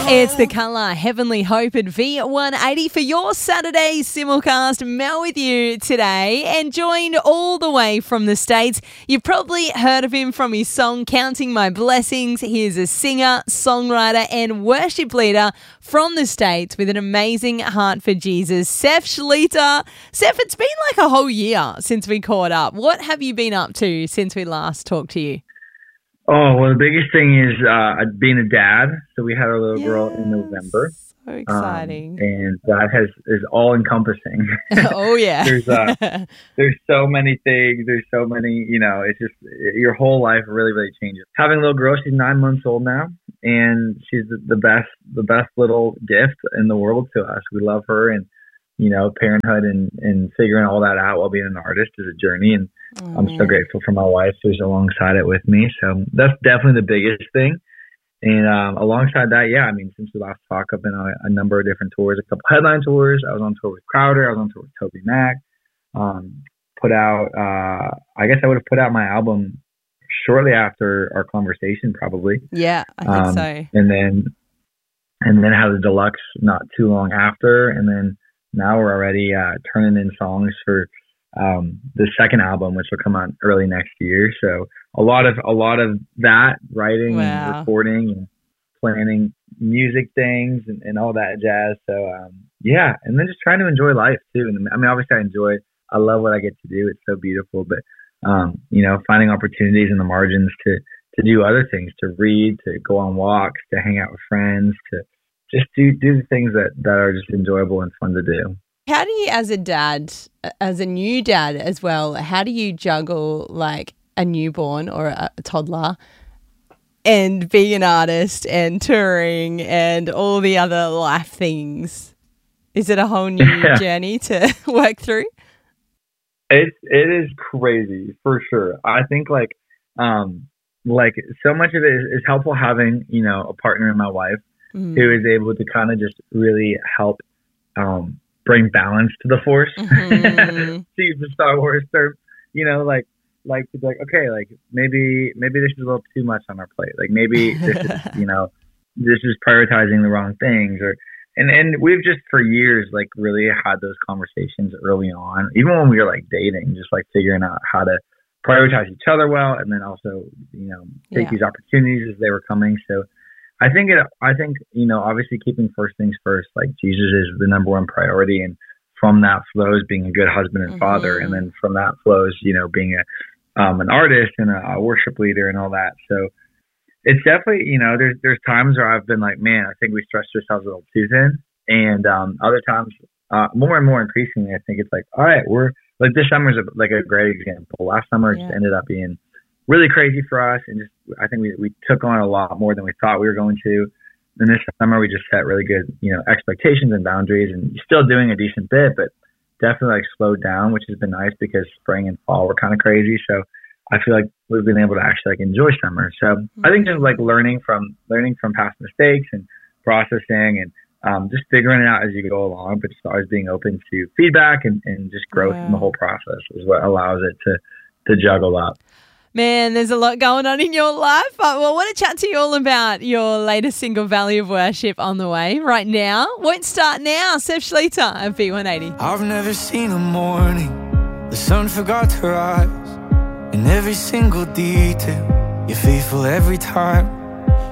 It's The Colour, Heavenly Hope at V180 for your Saturday simulcast. Mel with you today and joined all the way from the States. You've probably heard of him from his song Counting My Blessings. He is a singer, songwriter and worship leader from the States with an amazing heart for Jesus. Seph Shalita. Seph, it's been like a whole year since we caught up. What have you been up to since we last talked to you? Oh, well, the biggest thing is being a dad. So we had our little girl in November. So exciting. And that is all encompassing. Oh, yeah. There's so many things. There's so many, it's just your whole life really, really changes. Having a little girl, she's 9 months old now, and she's the best little gift in the world to us. We love her, and, parenthood and figuring all that out while being an artist is a journey. And I'm so grateful for my wife who's alongside it with me. So that's definitely the biggest thing. And alongside that, since we last talked, I've been on a number of different tours, a couple headline tours. I was on tour with Crowder. I was on tour with Toby Mac. I guess I would have put out my album shortly after our conversation, probably. Yeah, I think so. And then had the deluxe not too long after. And then now we're already turning in songs for the second album, which will come out early next year. So a lot of that writing and recording and planning music things and all that jazz. So and then just trying to enjoy life too. And obviously I love what I get to do. It's so beautiful, but finding opportunities in the margins to do other things, to read, to go on walks, to hang out with friends, to just do the things that are just enjoyable and fun to do. How do you, as a dad, as a new dad as well, how do you juggle like a newborn or a toddler and being an artist and touring and all the other life things? Is it a whole new journey to work through? It is crazy for sure. I think like so much of it is helpful having, a partner in my wife who is able to kind of just really help bring balance to the force. To use the Star Wars term, like okay, like maybe this is a little too much on our plate. Like maybe this is this is prioritizing the wrong things, and we've just for years like really had those conversations early on, even when we were like dating, just like figuring out how to prioritize each other well, and then also take these opportunities as they were coming. So I think obviously keeping first things first, like Jesus is the number one priority. And from that flows being a good husband and father. And then from that flows, being an artist and a worship leader and all that. So it's definitely, there's times where I've been like, man, I think we stretched ourselves a little too thin. And other times, more and more increasingly, I think it's like, all right, we're like, this summer is a great example. Last summer just ended up being really crazy for us, and just I think we took on a lot more than we thought we were going to. And this summer we just set really good, expectations and boundaries, and still doing a decent bit, but definitely like slowed down, which has been nice because spring and fall were kind of crazy. So I feel like we've been able to actually like enjoy summer. So I think just like learning from past mistakes and processing and just figuring it out as you go along, but just always being open to feedback and just growth in the whole process is what allows it to juggle up. Man, there's a lot going on in your life. Well, I want to chat to you all about your latest single, Valley of Worship, on the way right now. Won't start now. Seph Shalita at V180. I've never seen a morning the sun forgot to rise. In every single detail, you're faithful every time.